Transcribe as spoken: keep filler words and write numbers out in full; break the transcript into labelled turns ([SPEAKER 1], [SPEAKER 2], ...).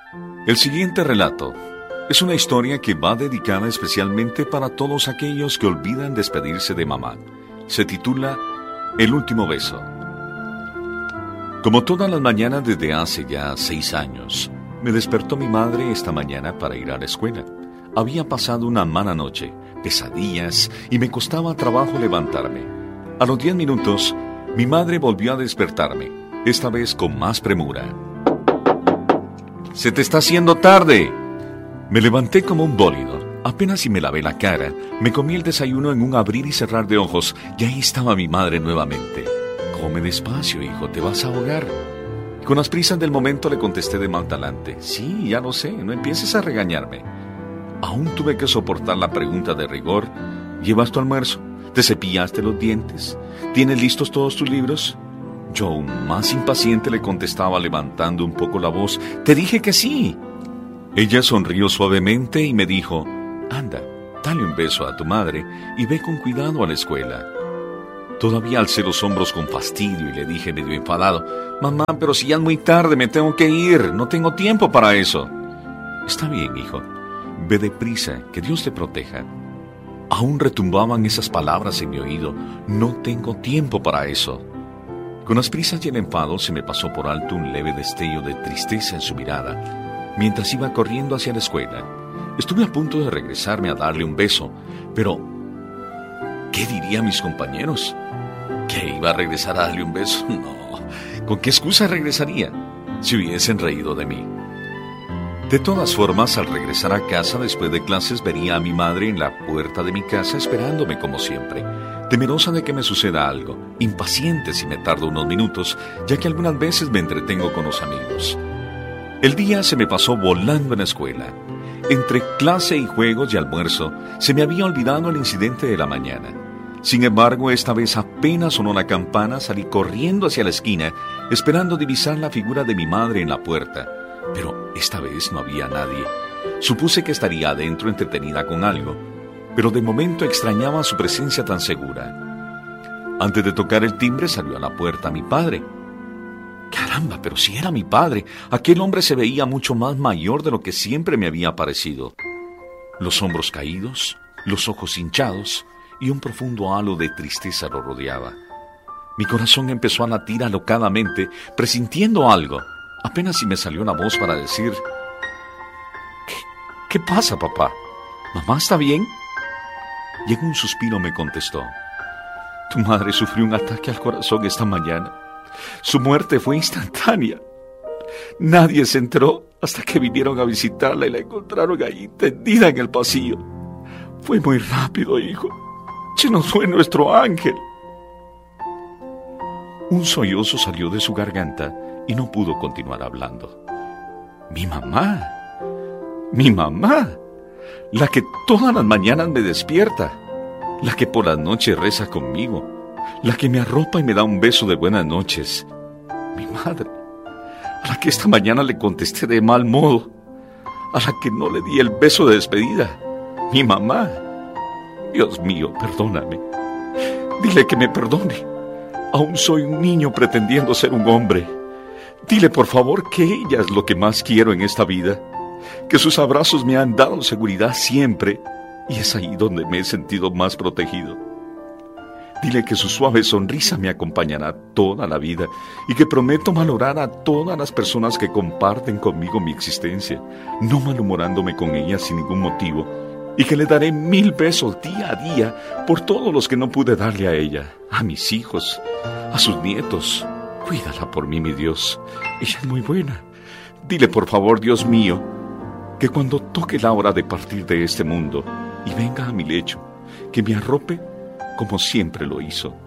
[SPEAKER 1] El siguiente relato es una historia que va dedicada especialmente para todos aquellos que olvidan despedirse de mamá. Se titula El último beso. Como todas las mañanas desde hace ya seis años, me despertó mi madre esta mañana para ir a la escuela. Había pasado una mala noche, pesadillas, y me costaba trabajo levantarme. A los diez minutos, mi madre volvió a despertarme, esta vez con más premura. ¡Se te está haciendo tarde! Me levanté como un bólido. Apenas si me lavé la cara, me comí el desayuno en un abrir y cerrar de ojos, y ahí estaba mi madre nuevamente. Come despacio, hijo, te vas a ahogar. Con las prisas del momento le contesté de mal talante. Sí, ya lo sé, no empieces a regañarme. Aún tuve que soportar la pregunta de rigor. ¿Llevas tu almuerzo? ¿Te cepillaste los dientes? ¿Tienes listos todos tus libros? Yo, aún más impaciente, le contestaba levantando un poco la voz. Te dije que sí. Ella sonrió suavemente y me dijo, anda, dale un beso a tu madre y ve con cuidado a la escuela. Todavía alcé los hombros con fastidio y le dije medio enfadado, mamá, pero si ya es muy tarde, me tengo que ir, no tengo tiempo para eso. Está bien, hijo, ve deprisa, que Dios te proteja. Aún retumbaban esas palabras en mi oído, no tengo tiempo para eso. Con las prisas y el enfado se me pasó por alto un leve destello de tristeza en su mirada, mientras iba corriendo hacia la escuela. Estuve a punto de regresarme a darle un beso, pero ¿qué dirían mis compañeros? ¿Que iba a regresar a darle un beso? No. ¿Con qué excusa regresaría? Si hubiesen reído de mí. De todas formas, al regresar a casa después de clases, vería a mi madre en la puerta de mi casa esperándome como siempre, temerosa de que me suceda algo, impaciente si me tardo unos minutos, ya que algunas veces me entretengo con los amigos. El día se me pasó volando en la escuela. Entre clase y juegos y almuerzo, se me había olvidado el incidente de la mañana. Sin embargo, esta vez apenas sonó la campana, salí corriendo hacia la esquina, esperando divisar la figura de mi madre en la puerta. Pero esta vez no había nadie. Supuse que estaría adentro entretenida con algo, pero de momento extrañaba su presencia tan segura. Antes de tocar el timbre, salió a la puerta mi padre. Caramba, pero si era mi padre, aquel hombre se veía mucho más mayor de lo que siempre me había parecido. Los hombros caídos, los ojos hinchados y un profundo halo de tristeza lo rodeaba. Mi corazón empezó a latir alocadamente, presintiendo algo. Apenas si me salió la voz para decir, ¿Qué, qué pasa, papá? ¿Mamá está bien? Y en un suspiro me contestó, tu madre sufrió un ataque al corazón esta mañana. Su muerte fue instantánea. Nadie se enteró hasta que vinieron a visitarla y la encontraron ahí tendida en el pasillo. Fue muy rápido, hijo. Se nos fue nuestro ángel. Un sollozo salió de su garganta y no pudo continuar hablando. Mi mamá, mi mamá, la que todas las mañanas me despierta, la que por las noches reza conmigo, la que me arropa y me da un beso de buenas noches. Mi madre, a la que esta mañana le contesté de mal modo, a la que no le di el beso de despedida. Mi mamá. Dios mío, perdóname. Dile que me perdone. Aún soy un niño pretendiendo ser un hombre. Dile, por favor, que ella es lo que más quiero en esta vida, que sus abrazos me han dado seguridad siempre, y es ahí donde me he sentido más protegido. Dile que su suave sonrisa me acompañará toda la vida y que prometo valorar a todas las personas que comparten conmigo mi existencia, no malhumorándome con ellas sin ningún motivo, y que le daré mil besos día a día por todos los que no pude darle a ella, a mis hijos, a sus nietos. Cuídala por mí, mi Dios. Ella es muy buena. Dile, por favor, Dios mío, que cuando toque la hora de partir de este mundo y venga a mi lecho, que me arrope como siempre lo hizo,